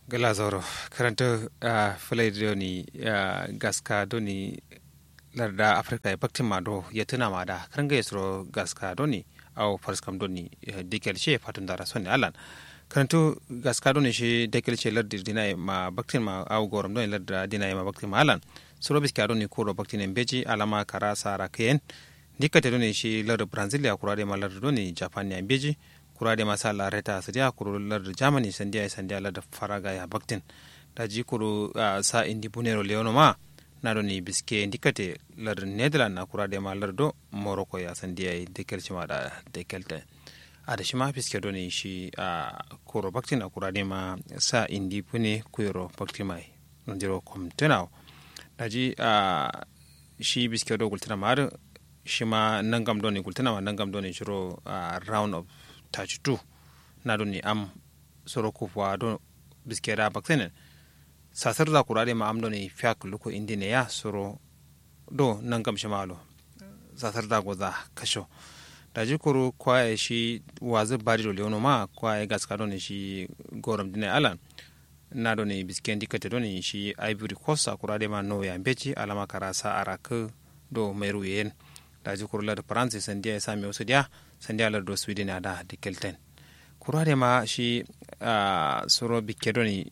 Galazoro karanta filai doni gaska doni larda Afrika ya baktin mado ya tuna ma da karanga yasro gaska doni au farskam doni dikelce fatun dara sonni alan karanto gaska doni shi dikelce lardi dinai ma baktin ma au goram doni larda dinai ma baktin ma alan suro biska doni kuro baktin embeji alama kara sara kayen dikate doni shi larda Brazil ya kurade ma larda doni Japan ya embeji kurade masa la reta sadia kuru lar Germany sandia lar faraga ya baktin daji kuru sa indi bunero leono ma nado ni biske indikate lar Netherlands na kurade ma lar do Morocco ya sandia dekelci ma da dekelte ada shima biske do ni shi kuro baktin na kurade ma sa indi bune kuyro baktin mai ndiro komtenao daji shi biske do gultana mar shima nangam do ni gultana ma nangam do ni shiro round of 32 na doni am soro kuwa do biskera baksenen sasar da kurade ma am doni fiak luko indine ya soro do nangam shimalo sasar da goza kasho da jikuru kwaye shi wazi bari do leono ma kwaye gaska doni shi goram dine alan na doni bisken dikate doni shi Ivory Coast kurade ma no ya mbeji alama karasa arak do meru yen da jikuru la France sandia sami osudia sandia lar do Sweden ada dikelten kurade ma shi soro bikedoni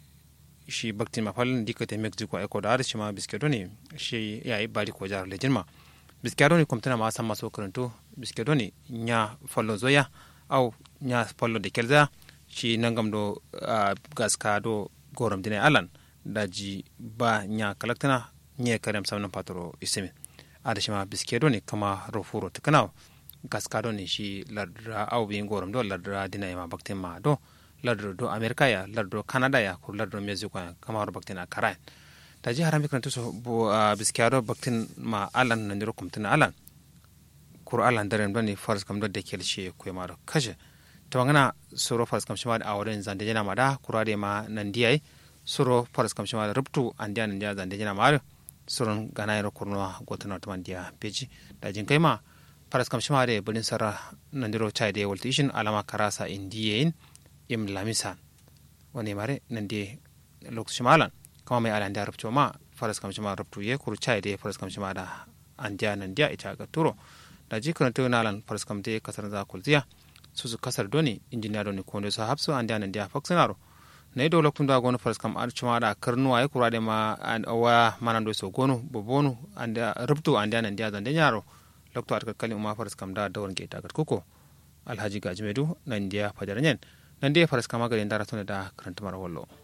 shi baktin ma fal dikate Mexico Ecuador shi ma biskedoni shi yayi bari ko jar lejinma biskedoni komtana ma samma so karanto biskedoni nya fallo zoya au nya fallo dikelza shi nangam do gaska do goram dine alan daji ba nya kalaktana nye karem samna patro isemi ada shi ma biskedoni kama rofuro tikanaw gaskado ne shi lardra au bin gorom do lardra dina ma baktin ma do lardra do America ya lardra Canada ya ko lardra Mexico ya kamar baktin a karai da ji harami kan to bo biskaro baktin ma alan nan diro kumtin alan kur alan daren do ni fars kam do de kelshi ko ma do kaje to ngana soro fars kam shima da awren zande jana ma da kurade ma nan diyai soro fars kam shima da rubtu andiya nan dia zande jana ma soron ganayro kurno gotana to mandiya peji da jin kai ma faras kam shimare bulin sara nandiro chaide voltishin alama karasa indiyen im lamisan woni mare nande lok shimalan kama mai alanda rubto ma faras kam shimare rubto ye kuru chaide faras kam shimada andiya nandiya ita ga turo da jikran to nalan faras kam de kasar za kulziya susu kasar doni injiniya doni kondo sa hapso andiya nandiya faksanaro nay do loktum da gono faras kam ar chimada karnuwa ye kurade ma awa manando so gono bobonu andiya rubto andiya nandiya zande nyaro lokto atka kalin umma faras kam da dawon ke tagat koko alhaji gajimedu nan dia fajaranyen nan dia faras kama garin dara tone da karanta mara wallo